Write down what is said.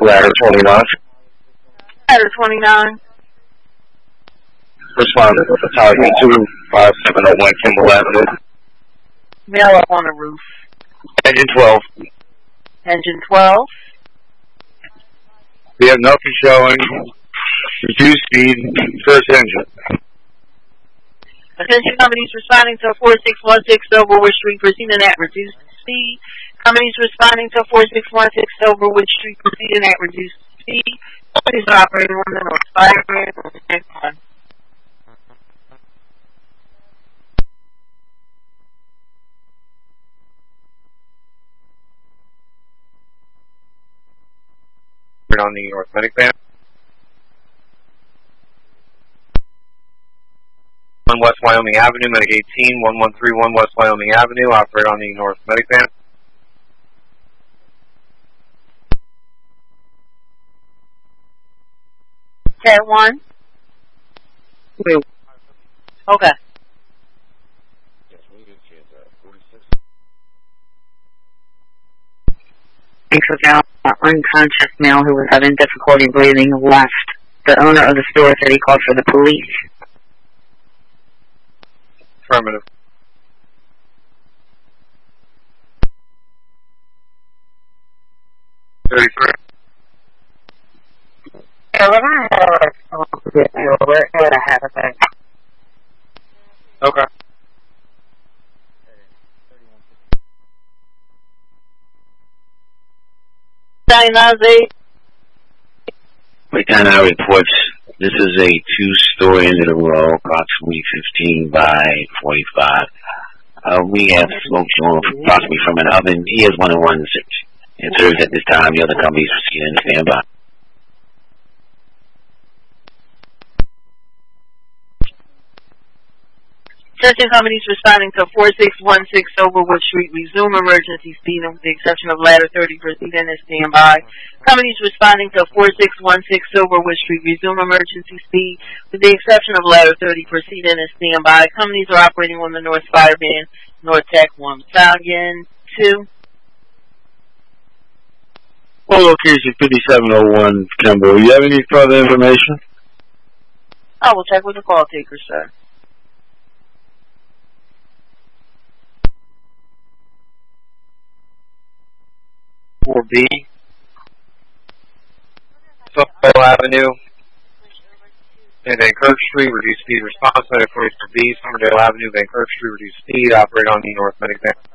Ladder 29. Ladder 29. Responded with a Tiger 25701 Kimball Avenue. Male up on the roof. Engine 12. Engine 12. We have nothing showing. Reduced speed, first engine. Attention companies responding to 4616 Silverwood Street proceeding at reduced speed. Companies responding to 4616 Silverwood Street proceeding at reduced speed. Companies are operating on the North Firebird on the next one. On the North Medic Band. 1 West Wyoming Avenue, Medic 18, 1131 West Wyoming Avenue, operate on the North Medic Band. Cat 1. Okay. Thanks for found an unconscious male who was having difficulty breathing left. The owner of the store said he called for the police. Affirmative. Okay. Breakdown our reports. This is a two-story end of the row, approximately 15 by 45. We have smoke showing approximately from an oven. He has 116. It serves at this time. The other companies proceeding to stand by. Attention companies responding to 4616 Silverwood Street, resume emergency speed with the exception of ladder 30 proceeding and standby. Companies responding to 4616 Silverwood Street, resume emergency speed with the exception of ladder 30 proceeding and standby. Companies are operating on the North Fire Band, North Tech 1 Falcon 2. Well, location 5701 Kimball. You have any further information? I will check with the call taker, sir. 4B, Football Avenue, and Van Kirk Street, reduced speed response, 44B, Somerdale Avenue, Van Kirk Street, reduced speed, operate on the North Medic Band.